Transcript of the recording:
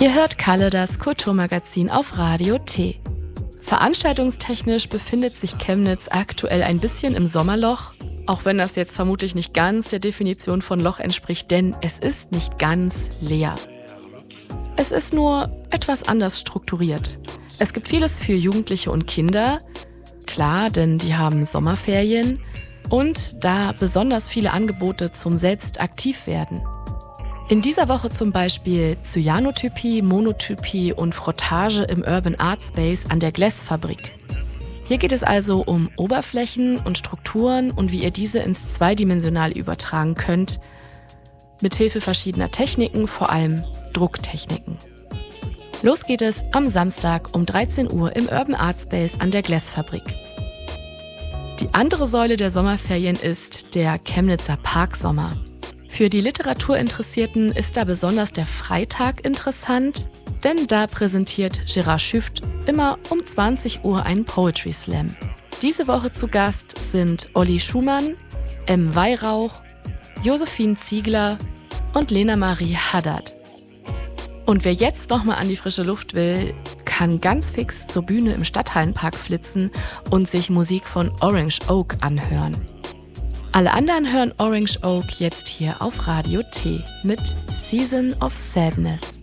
Ihr hört Kalle, das Kulturmagazin auf Radio T. Veranstaltungstechnisch befindet sich Chemnitz aktuell ein bisschen im Sommerloch, auch wenn das jetzt vermutlich nicht ganz der Definition von Loch entspricht, denn es ist nicht ganz leer. Es ist nur etwas anders strukturiert. Es gibt vieles für Jugendliche und Kinder, klar, denn die haben Sommerferien und da besonders viele Angebote zum Selbstaktivwerden. In dieser Woche zum Beispiel Cyanotypie, Monotypie und Frottage im Urban Art Space an der Gläsfabrik. Hier geht es also um Oberflächen und Strukturen und wie ihr diese ins Zweidimensionale übertragen könnt, mithilfe verschiedener Techniken, vor allem Drucktechniken. Los geht es am Samstag um 13 Uhr im Urban Art Space an der Gläsfabrik. Die andere Säule der Sommerferien ist der Chemnitzer Parksommer. Für die Literaturinteressierten ist da besonders der Freitag interessant, denn da präsentiert Gerard Schüft immer um 20 Uhr einen Poetry Slam. Diese Woche zu Gast sind Olli Schumann, M. Weihrauch, Josephine Ziegler und Lena Marie Haddad. Und wer jetzt nochmal an die frische Luft will, kann ganz fix zur Bühne im Stadthallenpark flitzen und sich Musik von Orange Oak anhören. Alle anderen hören Orange Oak jetzt hier auf Radio T mit Season of Sadness.